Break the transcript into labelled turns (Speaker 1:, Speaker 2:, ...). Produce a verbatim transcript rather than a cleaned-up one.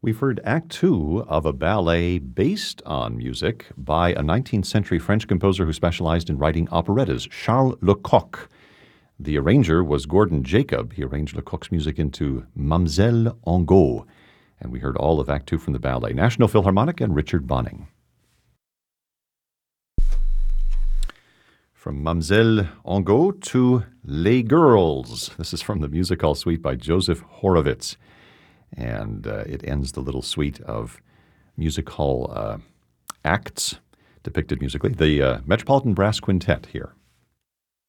Speaker 1: We've heard Act Two of a ballet based on music by a nineteenth century French composer who specialized in writing operettas, Charles Lecoq. The arranger was Gordon Jacob. He arranged Lecoq's music into Mamselle Angot. And we heard all of Act Two from the ballet. National Philharmonic and Richard Bonning. From Mamselle Angot to Les Girls. This is from the Music Hall Suite by Joseph Horowitz. And uh, it ends the little suite of music hall uh, acts depicted musically. The uh, Metropolitan Brass Quintet here.